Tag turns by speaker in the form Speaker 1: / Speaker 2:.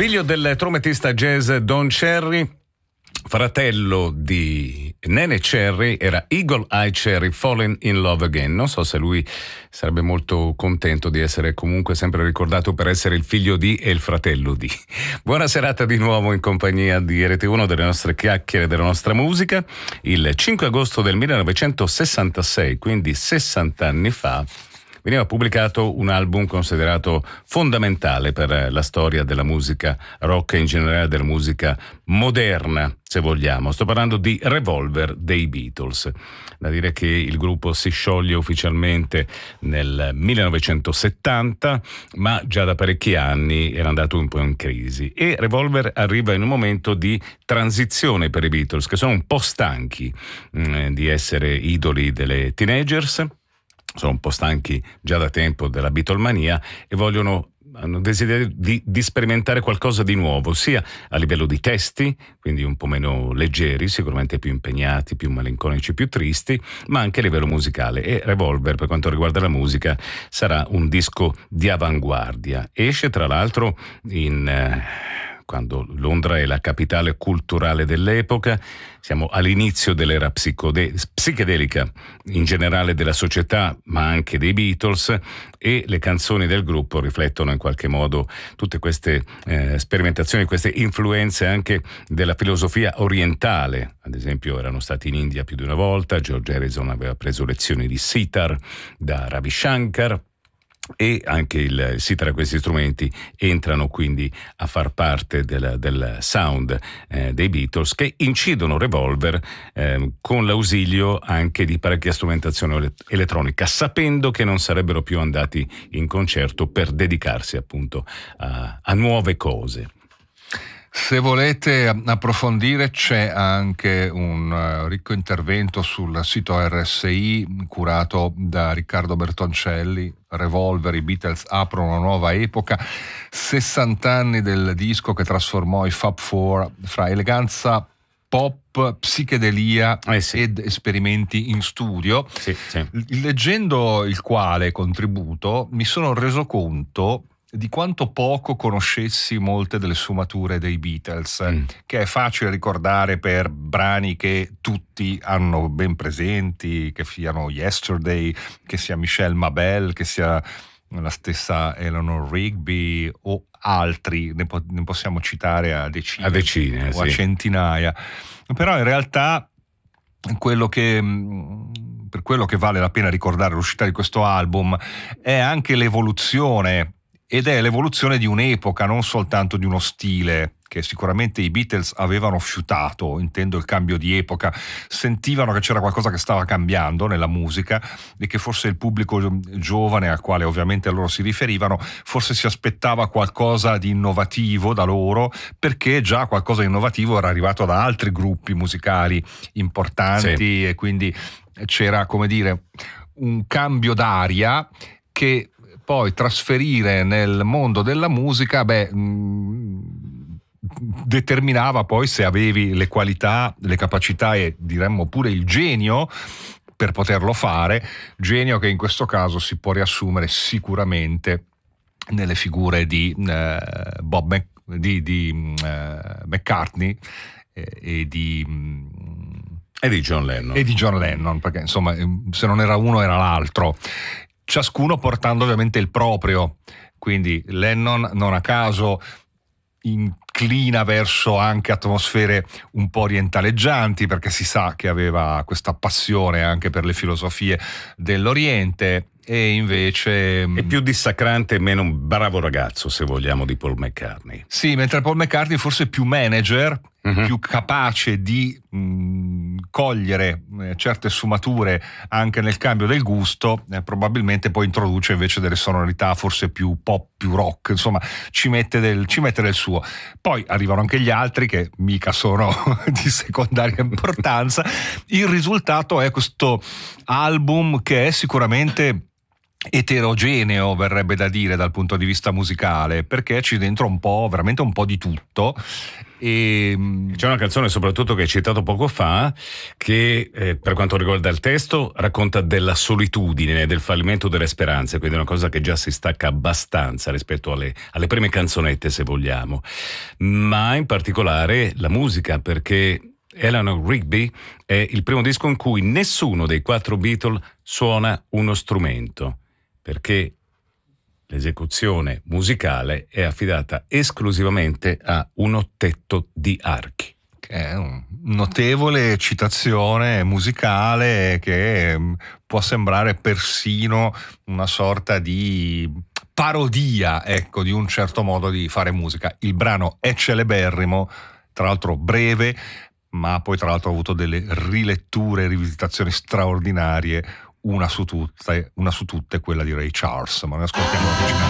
Speaker 1: Figlio del trombettista jazz Don Cherry, fratello di Nene Cherry, era Eagle Eye Cherry, Fallen in Love Again. Non so se lui sarebbe molto contento di essere comunque sempre ricordato per essere il figlio di e il fratello di. Buona serata di nuovo in compagnia di RT1, delle nostre chiacchiere, della nostra musica. Il 5 agosto del 1966, quindi 60 anni fa, veniva pubblicato un album considerato fondamentale per la storia della musica rock e in generale della musica moderna, se vogliamo. Sto parlando di Revolver dei Beatles. Da dire che il gruppo si scioglie ufficialmente nel 1970, ma già da parecchi anni era andato un po' in crisi. E Revolver arriva in un momento di transizione per i Beatles, che sono un po' stanchi di essere idoli delle teenagers. Sono un po' stanchi già da tempo della Beatlemania e hanno desiderio di sperimentare qualcosa di nuovo, sia a livello di testi, quindi un po' meno leggeri, sicuramente più impegnati, più malinconici, più tristi, ma anche a livello musicale. E Revolver, per quanto riguarda la musica, sarà un disco di avanguardia. Esce tra l'altro quando Londra è la capitale culturale dell'epoca, siamo all'inizio dell'era psichedelica in generale della società, ma anche dei Beatles, e le canzoni del gruppo riflettono in qualche modo tutte queste sperimentazioni, queste influenze anche della filosofia orientale. Ad esempio erano stati in India più di una volta, George Harrison aveva preso lezioni di sitar da Ravi Shankar, e anche il sitar e questi strumenti entrano quindi a far parte del sound dei Beatles, che incidono Revolver con l'ausilio anche di parecchia strumentazione elettronica, sapendo che non sarebbero più andati in concerto per dedicarsi appunto a nuove cose.
Speaker 2: Se volete approfondire, c'è anche un ricco intervento sul sito RSI curato da Riccardo Bertoncelli. Revolver, i Beatles aprono una nuova epoca, 60 anni del disco che trasformò i Fab Four fra eleganza, pop, psichedelia ed esperimenti in studio.
Speaker 1: Sì.
Speaker 2: Leggendo il quale contributo mi sono reso conto di quanto poco conoscessi molte delle sfumature dei Beatles, che è facile ricordare per brani che tutti hanno ben presenti, che siano Yesterday, che sia Michelle Mabel, che sia la stessa Eleanor Rigby o altri, ne possiamo citare a decine o a centinaia. Però in realtà per quello che vale la pena ricordare l'uscita di questo album è anche l'evoluzione, ed è l'evoluzione di un'epoca, non soltanto di uno stile che sicuramente i Beatles avevano fiutato, intendo il cambio di epoca, sentivano che c'era qualcosa che stava cambiando nella musica e che forse il pubblico giovane al quale ovviamente loro si riferivano forse si aspettava qualcosa di innovativo da loro, perché già qualcosa di innovativo era arrivato da altri gruppi musicali importanti, e quindi c'era, come dire, un cambio d'aria che poi trasferire nel mondo della musica determinava poi se avevi le qualità, le capacità e diremmo pure il genio per poterlo fare, genio che in questo caso si può riassumere sicuramente nelle figure di McCartney e di
Speaker 1: John Lennon.
Speaker 2: E di John Lennon, perché insomma se non era uno era l'altro, ciascuno portando ovviamente il proprio. Quindi Lennon non a caso inclina verso anche atmosfere un po' orientaleggianti, perché si sa che aveva questa passione anche per le filosofie dell'Oriente, e invece
Speaker 1: è più dissacrante e meno un bravo ragazzo, se vogliamo, di Paul McCartney.
Speaker 2: Sì, mentre Paul McCartney forse più manager, più capace di cogliere certe sfumature anche nel cambio del gusto, probabilmente poi introduce invece delle sonorità forse più pop, più rock, insomma ci mette del suo. Poi arrivano anche gli altri che mica sono di secondaria importanza. Il risultato è questo album che è sicuramente eterogeneo, verrebbe da dire, dal punto di vista musicale, perché c'è dentro veramente un po' di tutto, E
Speaker 1: c'è una canzone soprattutto che hai citato poco fa che per quanto riguarda il testo racconta della solitudine, del fallimento delle speranze, quindi è una cosa che già si stacca abbastanza rispetto alle prime canzonette, se vogliamo, ma in particolare la musica, perché Eleanor Rigby è il primo disco in cui nessuno dei 4 Beatles suona uno strumento, perché l'esecuzione musicale è affidata esclusivamente a un ottetto di archi.
Speaker 2: Che è una notevole citazione musicale che può sembrare persino una sorta di parodia, ecco, di un certo modo di fare musica. Il brano è celeberrimo, tra l'altro breve, ma poi tra l'altro ha avuto delle riletture e rivisitazioni straordinarie, una su tutte quella di Ray Charles, ma ne ascoltiamo l'originale.